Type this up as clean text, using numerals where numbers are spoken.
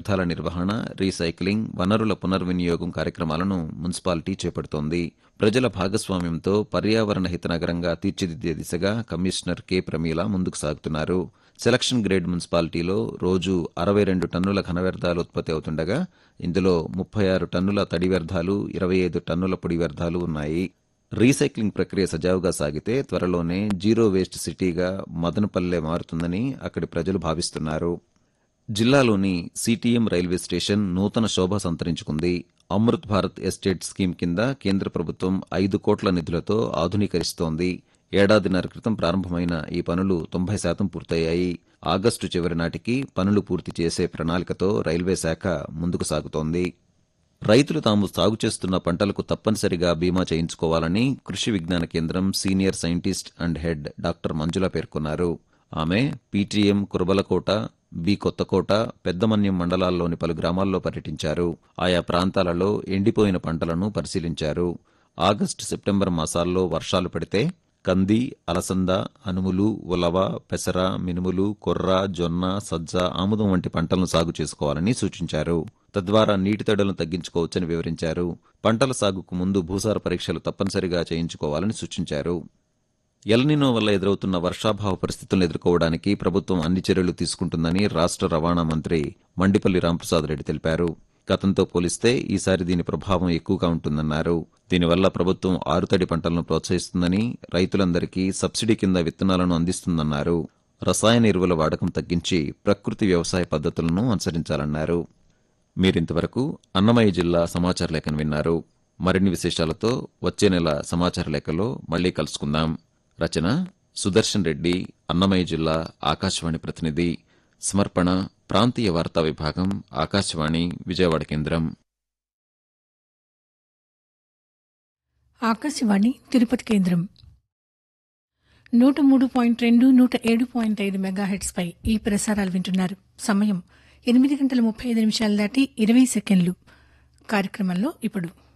వ్యర్థాల నిర్వహణ, రీసైక్లింగ్, వనరుల పునర్వినియోగం కార్యక్రమాలను మున్సిపాలిటీ చేపడుతోంది. ప్రజల భాగస్వామ్యంతో పర్యావరణ హిత నగరంగా తీర్చిదిద్దే దిశగా కమిషనర్ కె. ప్రమీల ముందుకు సాగుతున్నారు. సెలక్షన్ గ్రేడ్ మున్సిపాలిటీలో రోజు 62 టన్నుల ఘన వ్యర్థాలు ఉత్పత్తి అవుతుండగా ఇందులో 36 టన్నుల తడి వ్యర్థాలు, 25 టన్నుల పొడి వ్యర్థాలు ఉన్నాయి. రీసైక్లింగ్ ప్రక్రియ సజావుగా సాగితే త్వరలోనే జీరో వేస్ట్ సిటీగా మదనపల్లె మారుతుందని అక్కడి ప్రజలు భావిస్తున్నారు. జిల్లాలోని సిటీఎం రైల్వే స్టేషన్ నూతన శోభ సంతరించుకుంది. అమృత్ భారత్ ఎస్టేట్ స్కీమ్ కింద కేంద్ర ప్రభుత్వం 5 కోట్ల నిధులతో ఆధునీకరిస్తోంది. ఏడాదిన్నర క్రితం ప్రారంభమైన ఈ పనులు 90% పూర్తయ్యాయి. ఆగస్టు చివరి నాటికి పనులు పూర్తి చేసే ప్రణాళికతో రైల్వే శాఖ ముందుకు సాగుతోంది. రైతులు తాము సాగు చేస్తున్న పంటలకు తప్పనిసరిగా బీమా చేయించుకోవాలని కృషి విజ్ఞాన కేంద్రం senior scientist and head doctor మంజుల పేర్కొన్నారు. ఆమె పీటీఎం కురబలకోట, బి కొత్తకోట, పెద్దమన్యం మండలాల్లోని పలు గ్రామాల్లో పర్యటించారు. ఆయా ప్రాంతాలలో ఎండిపోయిన పంటలను పరిశీలించారు. ఆగస్టు, సెప్టెంబర్ మాసాల్లో వర్షాలు పడితే కంది, అలసంద, అనుములు, ఉలవ, పెసర, మినుములు, కొర్ర, జొన్న, సజ్జ, ఆముదం వంటి పంటలను సాగు చేసుకోవాలని సూచించారు. తద్వారా నీటి తడులను తగ్గించుకోవచ్చని వివరించారు. పంటల సాగుకు ముందు భూసార పరీక్షలు తప్పనిసరిగా చేయించుకోవాలని సూచించారు. ఎల్నినో వల్ల ఎదురవుతున్న వర్షాభావ పరిస్థితులను ఎదుర్కోవడానికి ప్రభుత్వం అన్ని చర్యలు తీసుకుంటుందని రాష్ట్ర రవాణా మంత్రి మండిపల్లి రాంప్రసాద్ రెడ్డి తెలిపారు. గతంతో పోలిస్తే ఈసారి దీని ప్రభావం ఎక్కువగా ఉంటుందన్నారు. దీనివల్ల ప్రభుత్వం ఆరుతడి పంటలను ప్రోత్సహిస్తుందని, రైతులందరికీ సబ్సిడీ కింద విత్తనాలను అందిస్తుందన్నారు. రసాయన ఎరువుల వాడకం తగ్గించి ప్రకృతి వ్యవసాయ పద్ధతులను అనుసరించాలన్నారు. మీరింతవరకు అన్నమయ్య జిల్లా సమాచార లేఖను విన్నారు. మరిన్ని విశేషాలతో వచ్చే నెల సమాచార లేఖలో మళ్లీ కలుసుకుందాం. రచన సుదర్శన్ రెడ్డి, అన్నమయ్య జిల్లా ఆకాశవాణి ప్రతినిధి. సమర్పణ ప్రాంతీయ వార్తా విభాగం, ఆకాశవాణి విజయవాడ కేంద్రం. ఆకాశవాణి తిరుపతి కేంద్రం 103.2, 107.5 మెగాహెట్స్పై ఈ ప్రసారాలు వింటున్నారు. సమయం 8 గంటల 35 నిమిషాలు దాటి 20 సెకండ్లు. కార్యక్రమంలో ఇప్పుడు